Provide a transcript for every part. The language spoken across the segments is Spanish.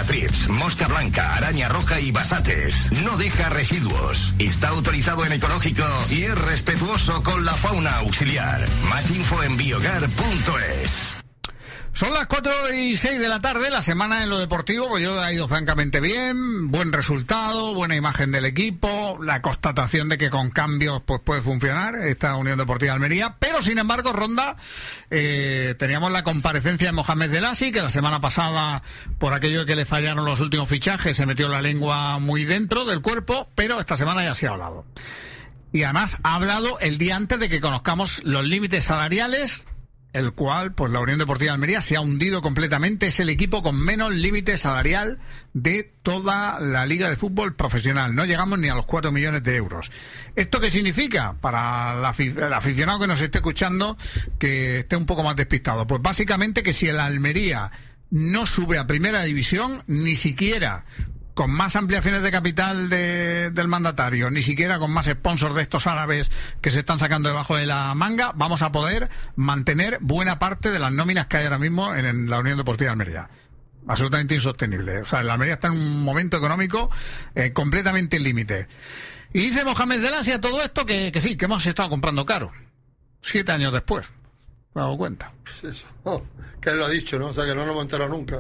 trips, mosca blanca, araña roja y basates. No deja residuos. Está autorizado en ecológico y es respetuoso con la fauna auxiliar. Más info en biogar.es. Son las 4:06 de la tarde, la semana en lo deportivo, pues yo ha ido francamente bien, buen resultado, buena imagen del equipo, la constatación de que con cambios pues puede funcionar esta Unión Deportiva Almería, pero sin embargo, Ronda, teníamos la comparecencia de Mohamed Delasi, que la semana pasada, por aquello de que le fallaron los últimos fichajes, se metió la lengua muy dentro del cuerpo, pero esta semana ya se ha hablado. Y además ha hablado el día antes de que conozcamos los límites salariales, el cual, pues la Unión Deportiva Almería se ha hundido completamente. Es el equipo con menos límite salarial de toda la Liga de Fútbol Profesional. No llegamos ni a los 4 millones de euros. ¿Esto qué significa? Para el aficionado que nos esté escuchando, que esté un poco más despistado. Pues básicamente que si el Almería no sube a primera división, ni siquiera con más ampliaciones de capital del mandatario, ni siquiera con más sponsors de estos árabes que se están sacando debajo de la manga, vamos a poder mantener buena parte de las nóminas que hay ahora mismo en la Unión Deportiva de Almería. Absolutamente insostenible. O sea, la Almería está en un momento económico completamente límite. Y dice Mohamed Delasi a todo esto que sí, que hemos estado comprando caro. 7 años después. ¿Me he dado cuenta? Pues eso. Oh, que él lo ha dicho, ¿no? O sea, que no nos hemos enterado nunca.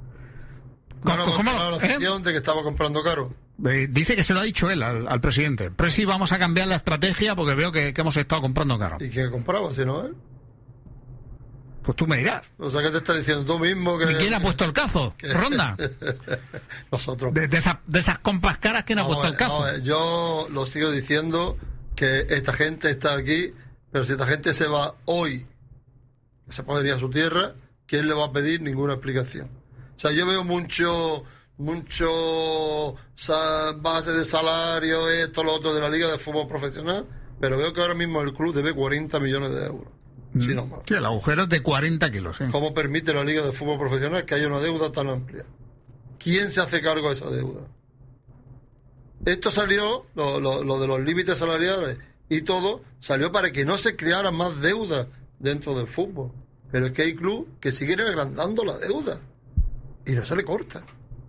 No nos hemos enterado la afición de que estaba comprando caro. Dice que se lo ha dicho él al presidente. Presi, vamos a cambiar la estrategia porque veo que hemos estado comprando caro. ¿Y quién compraba, si no él? Pues tú me dirás. O sea, ¿qué te estás diciendo tú mismo? Que... ¿Y quién ha puesto el cazo? ¿Ronda? Nosotros. De esas compras caras, ¿quién ha puesto el cazo? No, yo lo sigo diciendo que esta gente está aquí, pero si esta gente se va hoy, se podría a su tierra, ¿quién le va a pedir ninguna explicación? O sea, yo veo mucho base de salario, esto, lo otro de la Liga de Fútbol Profesional, pero veo que ahora mismo el club debe 40 millones de euros. Sí, no más. Sí, el agujero es de 40 kilos. ¿Sí? ¿Cómo permite la Liga de Fútbol Profesional que haya una deuda tan amplia? ¿Quién se hace cargo de esa deuda? Esto salió, lo de los límites salariales y todo, salió para que no se creara más deuda dentro del fútbol. Pero es que hay clubes que siguen agrandando la deuda y no se le corta.